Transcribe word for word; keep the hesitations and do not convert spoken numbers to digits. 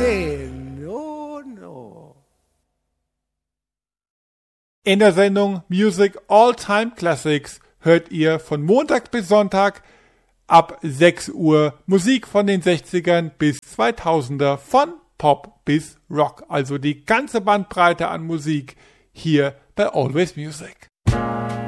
sehen. Oh no. In der Sendung Music All-Time Classics hört ihr von Montag bis Sonntag ab sechs Uhr Musik von den sechzigern bis zweitausender, von Pop bis Rock. Also die ganze Bandbreite an Musik hier bei Always Music.